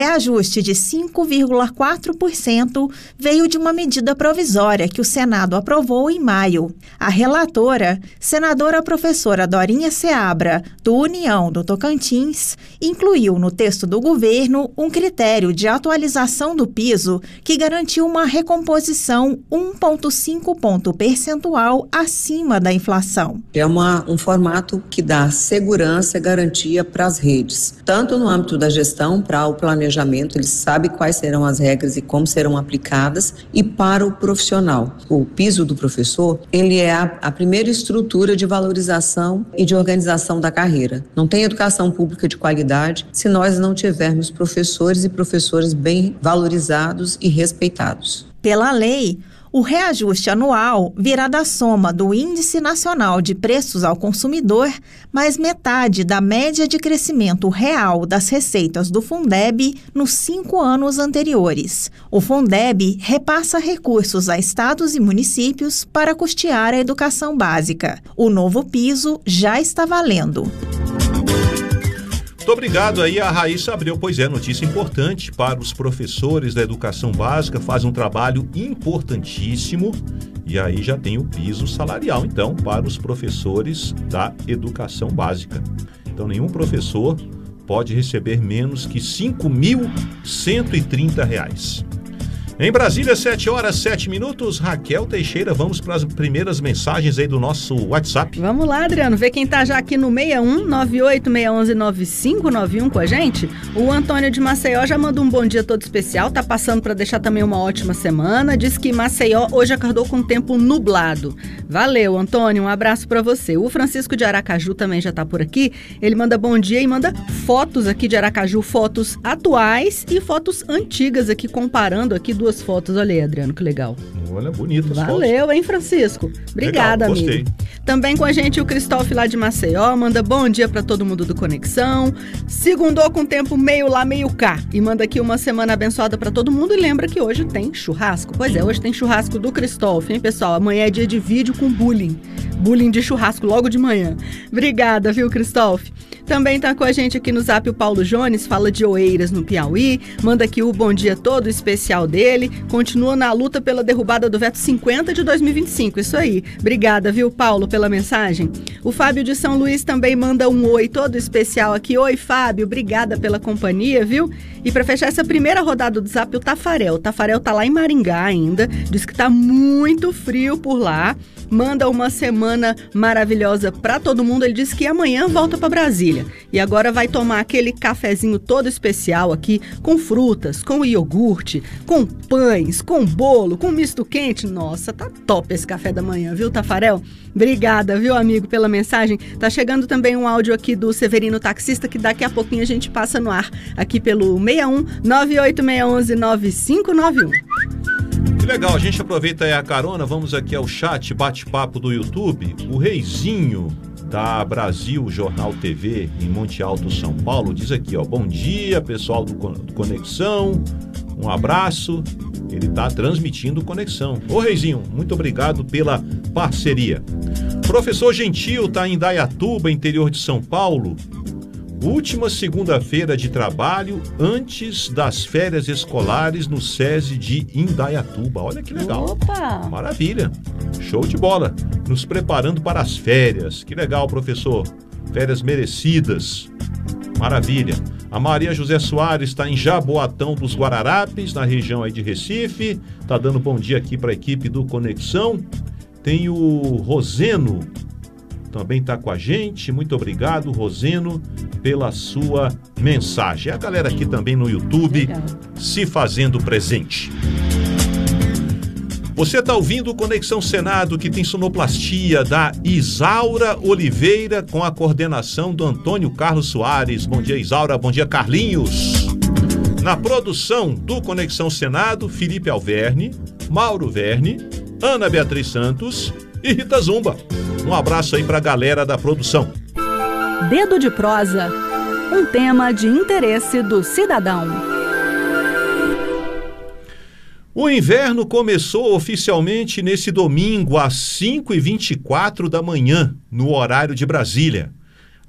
reajuste de 5,4% veio de uma medida provisória que o Senado aprovou em maio. A relatora, senadora professora Dorinha Seabra, do União do Tocantins, incluiu no texto do governo um critério de atualização do piso que garantiu uma recomposição 1,5 ponto percentual acima da inflação. É um formato que dá segurança e garantia para as redes, tanto no âmbito da gestão, para o planejamento, ele sabe quais serão as regras e como serão aplicadas, e para o profissional. O piso do professor, ele é a primeira estrutura de valorização e de organização da carreira. Não tem educação pública de qualidade se nós não tivermos professores e professoras bem valorizados e respeitados. Pela lei, o reajuste anual virá da soma do Índice Nacional de Preços ao Consumidor, mais metade da média de crescimento real das receitas do Fundeb nos 5 anos anteriores. O Fundeb repassa recursos a estados e municípios para custear a educação básica. O novo piso já está valendo. Muito obrigado aí a Raíssa Abreu. Pois é, notícia importante para os professores da educação básica, faz um trabalho importantíssimo e aí já tem o piso salarial, então, para os professores da educação básica. Então, nenhum professor pode receber menos que R$ 5.130. Em Brasília, 7h07. Raquel Teixeira, vamos para as primeiras mensagens aí do nosso WhatsApp. Vamos lá, Adriano, ver quem tá já aqui no 6198-611-9591 com a gente. O Antônio de Maceió já mandou um bom dia todo especial, tá passando para deixar também uma ótima semana. Diz que Maceió hoje acordou com tempo nublado. Valeu, Antônio, um abraço para você. O Francisco de Aracaju também já tá por aqui. Ele manda bom dia e manda fotos aqui de Aracaju, fotos atuais e fotos antigas aqui, comparando aqui duas fotos. Olha aí, Adriano, que legal. Olha, bonito. Valeu, hein, Francisco? Obrigada, legal, gostei. amigo. Também com a gente o Cristóvão lá de Maceió, manda bom dia pra todo mundo do Conexão. Segundou com tempo meio lá, meio cá. E manda aqui uma semana abençoada pra todo mundo. E lembra que hoje tem churrasco. Pois é, hoje tem churrasco do Cristóvão, hein, pessoal? Amanhã é dia de vídeo com bullying. Bullying de churrasco logo de manhã. Obrigada, viu, Cristóvão? Também tá com a gente aqui no Zap o Paulo Jones, fala de Oeiras no Piauí, manda aqui o bom dia todo especial dele, continua na luta pela derrubada do veto 50 de 2025, isso aí. Obrigada, viu, Paulo, pela mensagem. O Fábio de São Luís também manda um oi todo especial aqui. Oi, Fábio, obrigada pela companhia, viu? E para fechar essa primeira rodada do Zap, o Tafarel. O Tafarel tá lá em Maringá ainda, diz que tá muito frio por lá, manda uma semana maravilhosa para todo mundo. Ele disse que amanhã volta para Brasília e agora vai tomar aquele cafezinho todo especial aqui, com frutas, com iogurte, com pães, com bolo, com misto quente. Nossa, tá top esse café da manhã, viu, Tafarel? Obrigada, viu, amigo, pela mensagem. Tá chegando também um áudio aqui do Severino Taxista, que daqui a pouquinho a gente passa no ar, aqui pelo 61 98611 9591. Que legal, a gente aproveita aí a carona, vamos aqui ao chat, bate-papo do YouTube. O Reizinho da Brasil Jornal TV em Monte Alto, São Paulo, diz aqui, ó, bom dia, pessoal do Conexão, um abraço. Ele está transmitindo Conexão. Ô Reizinho, muito obrigado pela parceria. Professor Gentil está em Indaiatuba, interior de São Paulo. Última segunda-feira de trabalho antes das férias escolares no SESI de Indaiatuba. Olha que legal. Opa! Maravilha. Show de bola. Nos preparando para as férias. Que legal, professor. Férias merecidas. Maravilha. A Maria José Soares está em Jaboatão dos Guararapes, na região aí de Recife. Está dando bom dia aqui para a equipe do Conexão. Tem o Roseno, também está com a gente. Muito obrigado, Roseno, pela sua mensagem. A galera aqui também no YouTube, legal, se fazendo presente. Você está ouvindo o Conexão Senado, que tem sonoplastia da Isaura Oliveira, com a coordenação do Antônio Carlos Soares. Bom dia, Isaura. Bom dia, Carlinhos. Na produção do Conexão Senado, Felipe Alverne, Mauro Verne, Ana Beatriz Santos e Rita Zumba. Um abraço aí para a galera da produção. Dedo de prosa, um tema de interesse do cidadão. O inverno começou oficialmente nesse domingo às 5h24 da manhã, no horário de Brasília.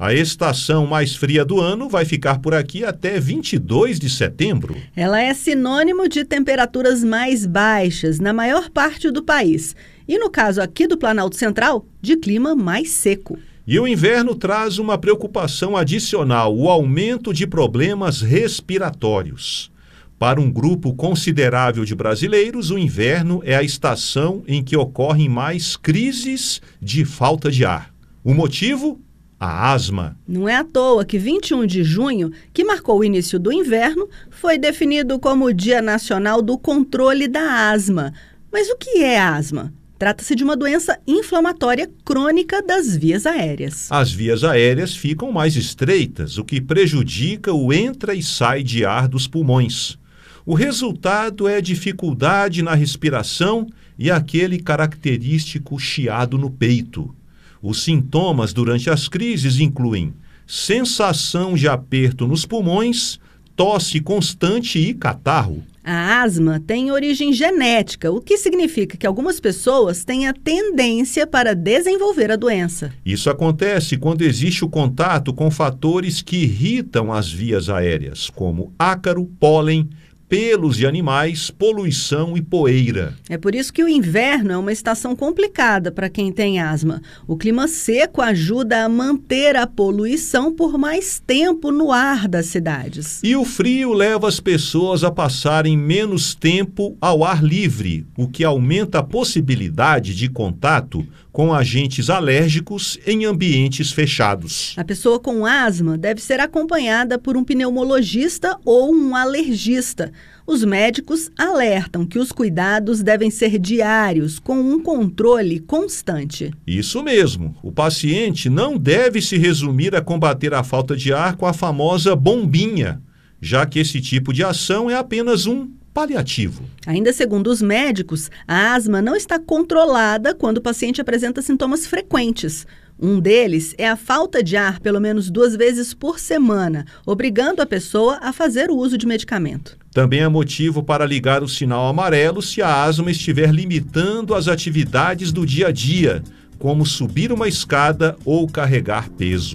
A estação mais fria do ano vai ficar por aqui até 22 de setembro. Ela é sinônimo de temperaturas mais baixas na maior parte do país. E no caso aqui do Planalto Central, de clima mais seco. E o inverno traz uma preocupação adicional, o aumento de problemas respiratórios. Para um grupo considerável de brasileiros, o inverno é a estação em que ocorrem mais crises de falta de ar. O motivo? A asma. Não é à toa que 21 de junho, que marcou o início do inverno, foi definido como o Dia Nacional do Controle da Asma. Mas o que é asma? Trata-se de uma doença inflamatória crônica das vias aéreas. As vias aéreas ficam mais estreitas, o que prejudica o entra e sai de ar dos pulmões. O resultado é dificuldade na respiração e aquele característico chiado no peito. Os sintomas durante as crises incluem sensação de aperto nos pulmões, tosse constante e catarro. A asma tem origem genética, o que significa que algumas pessoas têm a tendência para desenvolver a doença. Isso acontece quando existe o contato com fatores que irritam as vias aéreas, como ácaro, pólen, pelos de animais, poluição e poeira. É por isso que o inverno é uma estação complicada para quem tem asma. O clima seco ajuda a manter a poluição por mais tempo no ar das cidades. E o frio leva as pessoas a passarem menos tempo ao ar livre, o que aumenta a possibilidade de contato com agentes alérgicos em ambientes fechados. A pessoa com asma deve ser acompanhada por um pneumologista ou um alergista. Os médicos alertam que os cuidados devem ser diários, com um controle constante. Isso mesmo. O paciente não deve se resumir a combater a falta de ar com a famosa bombinha, já que esse tipo de ação é apenas um paliativo. Ainda segundo os médicos, a asma não está controlada quando o paciente apresenta sintomas frequentes. Um deles é a falta de ar pelo menos 2 vezes por semana, obrigando a pessoa a fazer o uso de medicamento. Também é motivo para ligar o sinal amarelo se a asma estiver limitando as atividades do dia a dia, como subir uma escada ou carregar peso.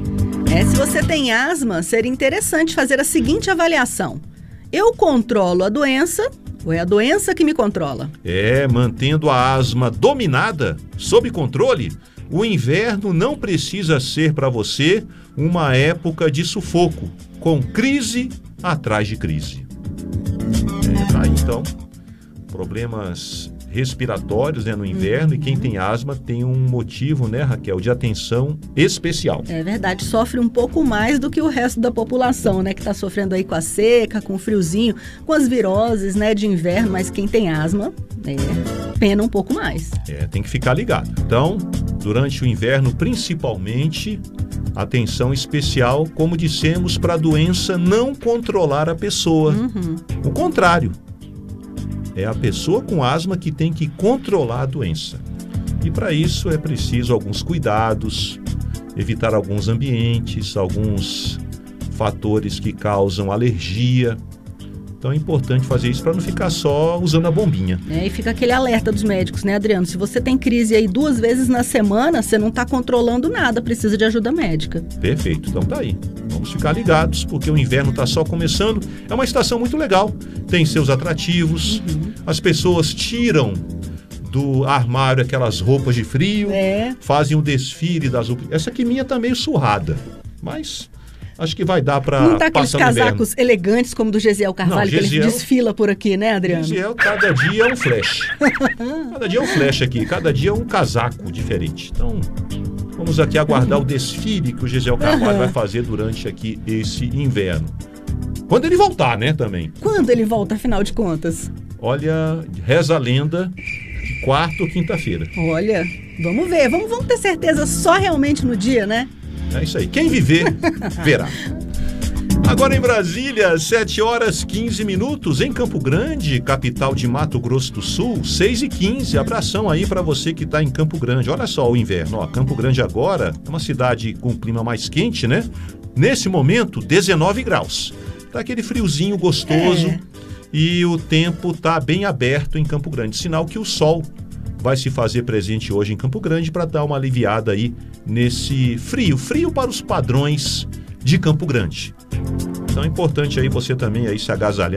Se você tem asma, seria interessante fazer a seguinte avaliação. Eu controlo a doença ou é a doença que me controla? Mantendo a asma dominada, sob controle, o inverno não precisa ser para você uma época de sufoco, com crise atrás de crise. Então, problemas respiratórios, no inverno, e quem tem asma tem um motivo, Raquel, de atenção especial. É verdade, sofre um pouco mais do que o resto da população, que está sofrendo aí com a seca, com o friozinho, com as viroses, de inverno, mas quem tem asma, pena um pouco mais. Tem que ficar ligado. Então, durante o inverno, principalmente, atenção especial, como dissemos, para a doença não controlar a pessoa. O contrário. É a pessoa com asma que tem que controlar a doença. E para isso é preciso alguns cuidados, evitar alguns ambientes, alguns fatores que causam alergia. Então é importante fazer isso para não ficar só usando a bombinha. E fica aquele alerta dos médicos, Adriano? Se você tem crise aí 2 vezes na semana, você não está controlando nada, precisa de ajuda médica. Perfeito, então tá aí. Vamos ficar ligados, porque o inverno está só começando. É uma estação muito legal, tem seus atrativos. As pessoas tiram do armário aquelas roupas de frio, fazem um desfile das roupas. Essa aqui minha tá meio surrada, mas acho que vai dar para passar no inverno. Não tá aqueles casacos elegantes como do Gesiel Carvalho, que ele desfila por aqui, Adriano? Gesiel, cada dia é um flash. Cada dia é um flash aqui, cada dia é um casaco diferente. Então, vamos aqui aguardar o desfile que o Gesiel Carvalho vai fazer durante aqui esse inverno. Quando ele voltar, também. Quando ele volta, afinal de contas? Olha, reza a lenda, de quarta ou quinta-feira. Olha, vamos ver, vamos ter certeza só realmente no dia, É isso aí. Quem viver, verá. Agora em Brasília, 7h15, em Campo Grande, capital de Mato Grosso do Sul, 6h15. Abração aí para você que está em Campo Grande. Olha só o inverno. Campo Grande agora é uma cidade com clima mais quente, Nesse momento, 19 graus. Tá aquele friozinho gostoso e o tempo tá bem aberto em Campo Grande. Sinal que o sol vai se fazer presente hoje em Campo Grande para dar uma aliviada aí nesse frio para os padrões de Campo Grande. Então é importante aí você também aí se agasalhar.